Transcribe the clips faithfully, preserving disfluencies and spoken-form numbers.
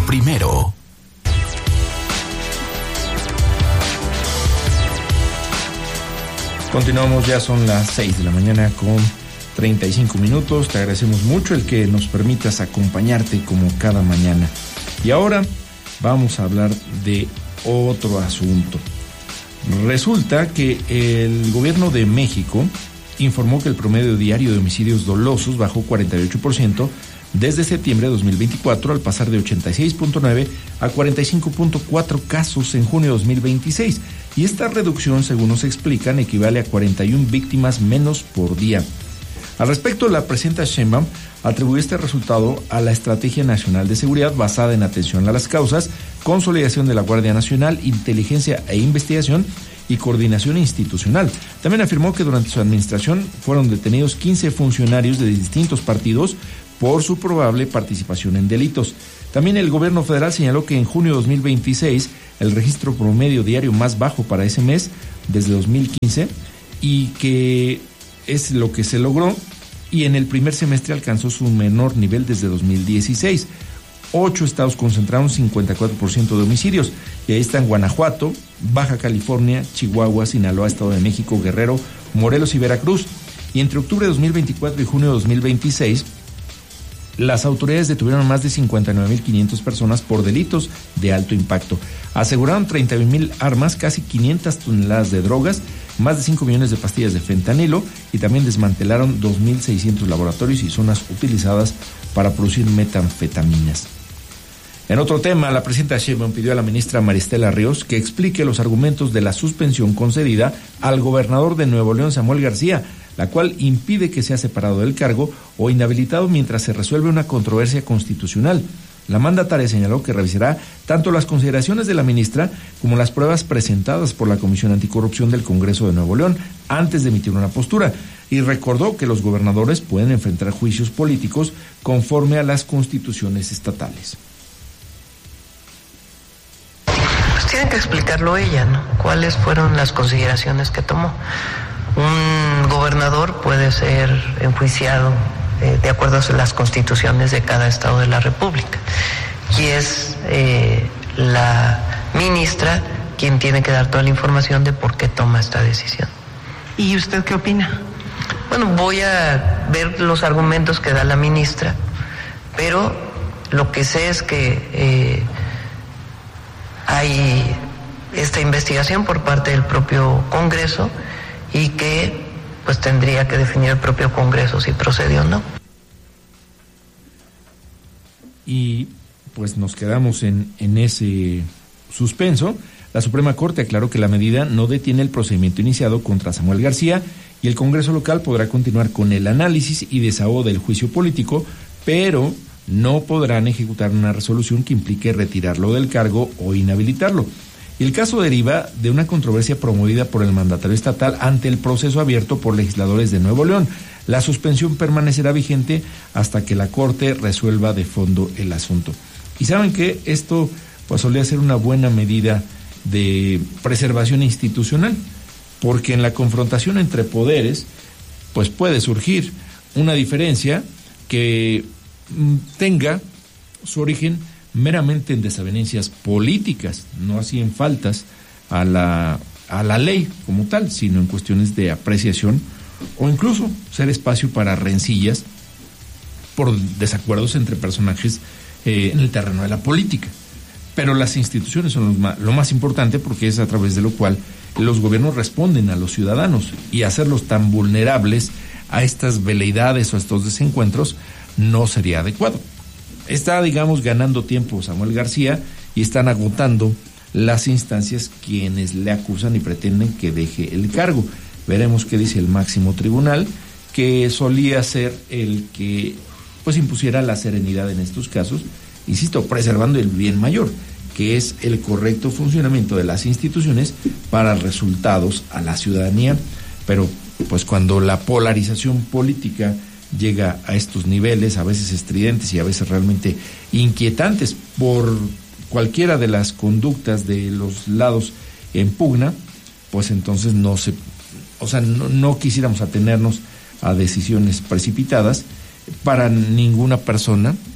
primero. Continuamos, ya son las seis de la mañana con treinta y cinco minutos. Te agradecemos mucho el que nos permitas acompañarte como cada mañana. Y ahora vamos a hablar de otro asunto. Resulta que el gobierno de México informó que el promedio diario de homicidios dolosos bajó cuarenta y ocho por ciento desde septiembre de dos mil veinticuatro, al pasar de ochenta y seis punto nueve a cuarenta y cinco punto cuatro casos en junio de dos mil veintiséis. Y esta reducción, según nos explican, equivale a cuarenta y una víctimas menos por día. Al respecto, la presidenta Sheinbaum atribuyó este resultado a la Estrategia Nacional de Seguridad basada en atención a las causas, consolidación de la Guardia Nacional, inteligencia e investigación y coordinación institucional. También afirmó que durante su administración fueron detenidos quince funcionarios de distintos partidos por su probable participación en delitos. También el gobierno federal señaló que en junio de dos mil veintiséis el registro promedio diario más bajo para ese mes desde dos mil quince, y que es lo que se logró, y en el primer semestre alcanzó su menor nivel desde dos mil dieciséis. Ocho estados concentraron cincuenta y cuatro por ciento de homicidios, y ahí están Guanajuato, Baja California, Chihuahua, Sinaloa, Estado de México, Guerrero, Morelos y Veracruz. Y entre octubre de dos mil veinticuatro y junio de dos mil veintiséis, las autoridades detuvieron más de cincuenta y nueve mil quinientas personas por delitos de alto impacto. Aseguraron treinta y un mil armas, casi quinientas toneladas de drogas, más de cinco millones de pastillas de fentanilo, y también desmantelaron dos mil seiscientos laboratorios y zonas utilizadas para producir metanfetaminas. En otro tema, la presidenta Sheinbaum pidió a la ministra María Estela Ríos que explique los argumentos de la suspensión concedida al gobernador de Nuevo León, Samuel García, la cual impide que sea separado del cargo o inhabilitado mientras se resuelve una controversia constitucional. La mandataria señaló que revisará tanto las consideraciones de la ministra como las pruebas presentadas por la Comisión Anticorrupción del Congreso de Nuevo León antes de emitir una postura, y recordó que los gobernadores pueden enfrentar juicios políticos conforme a las constituciones estatales. Pues tiene que explicarlo ella, ¿no? ¿Cuáles fueron las consideraciones que tomó? Un gobernador puede ser enjuiciado eh, de acuerdo a las constituciones de cada estado de la República, y es eh, la ministra quien tiene que dar toda la información de por qué toma esta decisión. ¿Y usted qué opina? Bueno, voy a ver los argumentos que da la ministra, pero lo que sé es que eh, hay esta investigación por parte del propio Congreso, y que pues tendría que definir el propio Congreso si procede o no. Y pues nos quedamos en, en ese suspenso. La Suprema Corte aclaró que la medida no detiene el procedimiento iniciado contra Samuel García, y el Congreso local podrá continuar con el análisis y desahogo del juicio político, pero no podrán ejecutar una resolución que implique retirarlo del cargo o inhabilitarlo. Y el caso deriva de una controversia promovida por el mandatario estatal ante el proceso abierto por legisladores de Nuevo León. La suspensión permanecerá vigente hasta que la Corte resuelva de fondo el asunto. Y saben que esto pues solía ser una buena medida de preservación institucional, porque en la confrontación entre poderes pues puede surgir una diferencia que tenga su origen meramente en desavenencias políticas, no así en faltas a la, a la ley como tal, sino en cuestiones de apreciación, o incluso ser espacio para rencillas por desacuerdos entre personajes eh, en el terreno de la política. Pero las instituciones son lo más, lo más importante, porque es a través de lo cual los gobiernos responden a los ciudadanos, y hacerlos tan vulnerables a estas veleidades o a estos desencuentros no sería adecuado. Está, digamos, ganando tiempo Samuel García, y están agotando las instancias quienes le acusan y pretenden que deje el cargo. Veremos qué dice el máximo tribunal, que solía ser el que pues impusiera la serenidad en estos casos, insisto, preservando el bien mayor, que es el correcto funcionamiento de las instituciones para resultados a la ciudadanía. Pero pues cuando la polarización política llega a estos niveles, a veces estridentes y a veces realmente inquietantes por cualquiera de las conductas de los lados en pugna, pues entonces no se, o sea, no, no quisiéramos atenernos a decisiones precipitadas para ninguna persona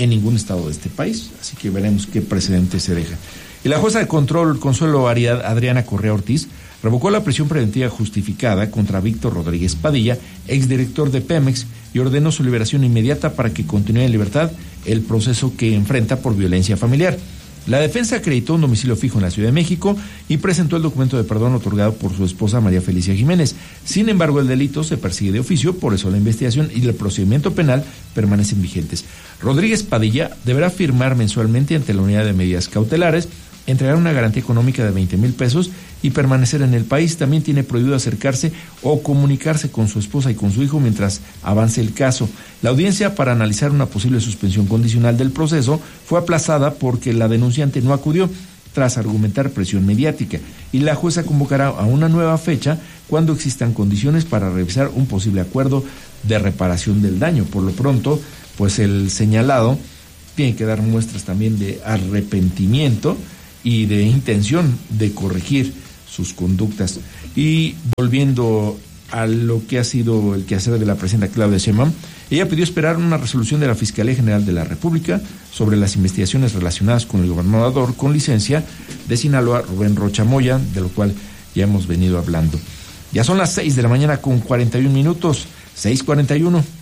en ningún estado de este país. Así que veremos qué precedente se deja. Y la jueza de control, Consuelo Adriana Correa Ortiz, revocó la prisión preventiva justificada contra Víctor Rodríguez Padilla, exdirector de Pemex, y ordenó su liberación inmediata para que continúe en libertad el proceso que enfrenta por violencia familiar. La defensa acreditó un domicilio fijo en la Ciudad de México y presentó el documento de perdón otorgado por su esposa María Felicia Jiménez. Sin embargo, el delito se persigue de oficio, por eso la investigación y el procedimiento penal permanecen vigentes. Rodríguez Padilla deberá firmar mensualmente ante la unidad de medidas cautelares, entregar una garantía económica de veinte mil pesos y permanecer en el país. También tiene prohibido acercarse o comunicarse con su esposa y con su hijo mientras avance el caso. La audiencia para analizar una posible suspensión condicional del proceso fue aplazada porque la denunciante no acudió tras argumentar presión mediática, y la jueza convocará a una nueva fecha cuando existan condiciones para revisar un posible acuerdo de reparación del daño. Por lo pronto, pues el señalado tiene que dar muestras también de arrepentimiento y de intención de corregir sus conductas. Y volviendo a lo que ha sido el quehacer de la presidenta Claudia Sheinbaum, ella pidió esperar una resolución de la Fiscalía General de la República sobre las investigaciones relacionadas con el gobernador con licencia de Sinaloa, Rubén Rocha Moya, de lo cual ya hemos venido hablando. Ya son las seis de la mañana con cuarenta y un minutos, seis cuarenta y uno.